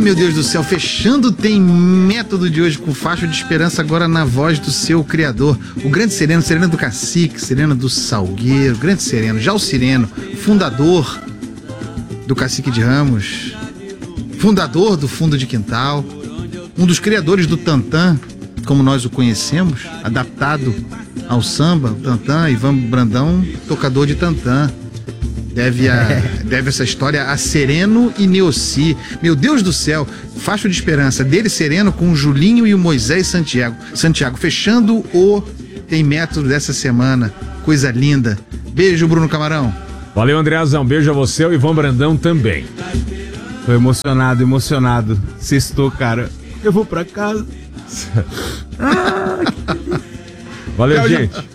meu Deus do céu, fechando Tem Método de hoje com Facho de Esperança, agora na voz do seu criador, o grande Sereno, Sereno do Cacique, Sereno do Salgueiro, grande Sereno, já o Sereno, fundador do Cacique de Ramos, fundador do Fundo de Quintal, um dos criadores do tantã, como nós o conhecemos, adaptado ao samba, o tantã, Ivan Brandão, tocador de tantã. Deve essa história a Sereno e Neossi. Meu Deus do céu, Facho de Esperança, dele Sereno com o Julinho e o Moisés Santiago, fechando o Tem Método dessa semana. Coisa linda. Beijo, Bruno Camarão. Valeu, Andreazão. Beijo a você, o Ivan Brandão também. Tô emocionado. Sextou, cara. Eu vou pra casa. Valeu, gente.